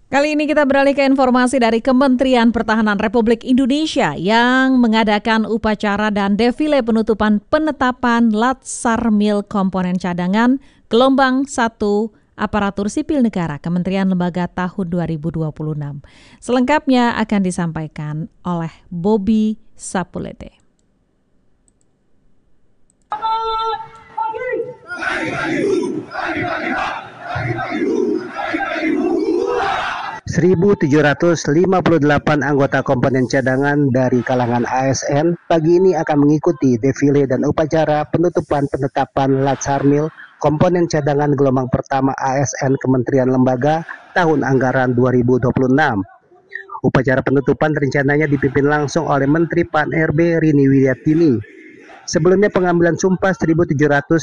Kali ini kita beralih ke informasi dari Kementerian Pertahanan Republik Indonesia yang mengadakan upacara dan defile penutupan penetapan Latsarmil Komponen Cadangan Gelombang 1 Aparatur Sipil Negara Kementerian Lembaga tahun 2026. Selengkapnya akan disampaikan oleh Bobby Sapulete. ...1.758 anggota komponen cadangan dari kalangan ASN pagi ini akan mengikuti defile dan upacara penutupan penetapan Latsarmil komponen cadangan gelombang pertama ASN Kementerian Lembaga tahun anggaran 2026. Upacara penutupan rencananya dipimpin langsung oleh Menteri PAN RB Rini Wiryadini. Sebelumnya pengambilan sumpah 1.700